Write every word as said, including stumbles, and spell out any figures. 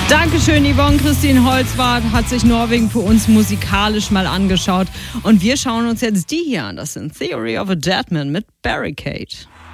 Dankeschön, Yvonne Christine Holzwarth hat sich Norwegen für uns musikalisch mal angeschaut. Und wir schauen uns jetzt die hier an. Das sind Theory of a Deadman mit Barricade.